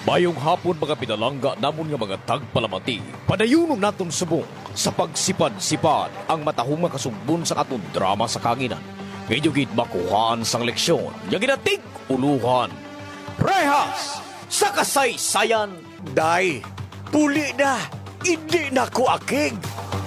Mayong hapon mga pinalangga namon nga mga tagpalamati. Padayunon naton subong sa pagsipad-sipad ang matahong makasugbon sa aton drama sa kanginan. Medyo gid makuhaan sang leksyon, nga ginatig uluhan. Rehas sa kasaysayan. Day, puli na. Hindi na ko akig.